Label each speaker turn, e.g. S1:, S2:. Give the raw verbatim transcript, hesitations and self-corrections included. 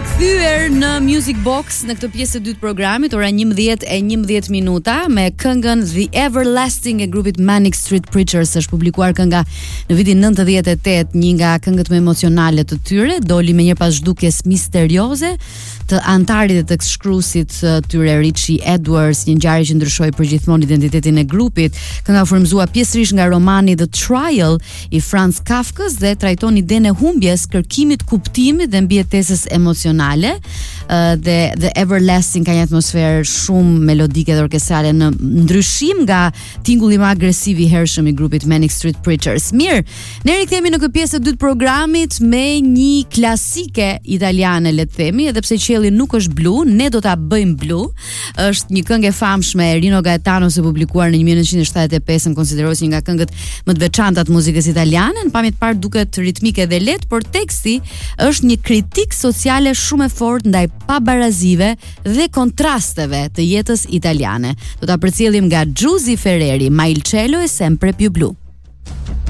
S1: Rikthyer në Music Box në këtë pjesë të dytë programit, ora njëmbëdhjetë e njëmbëdhjetë minuta, me këngën The Everlasting e grupit Manic Street Preachers. Është publikuar kënga në vitin nëntëdhjetë e tetë, një nga këngët më emocionale të tyre, doli me një pas zhdukjes misterioze të antarit dhe të shkruesit të tyre Richie Edwards, një ngjarje që ndryshoi përgjithmonë identitetin e grupit. Kënga u frymëzua pjesërisht nga romani The Trial i Franz Kafkës dhe trajton idenë e humbjes, kërkimit kuptimit dhe mbijetesës emocionale. Uh, dhe The Everlasting ka një atmosferë shumë melodike dhe orkestrale, në ndryshim nga tingulli më agresiv i hershëm i grupit Manic Street Preachers. Mirë, ne rikthehemi në këtë pjesë të dytë programit me një klasike italiane, le të themi, edhe pse qielli nuk është blu, ne do ta bëjmë blu. Është një këngë e famshme e Rino Gaetano, e publikuar në nineteen seventy-five, konsiderohet një nga këngët më të veçanta të muzikës italiane. Në pamje të parë duket ritmike dhe lehtë, por teksti është një kritik sociale shumë e fortë ndaj pabarazive dhe kontrasteve të jetës italiane. Do ta përcjellim nga Giusy Ferreri, Ma il cielo è sempre più blu.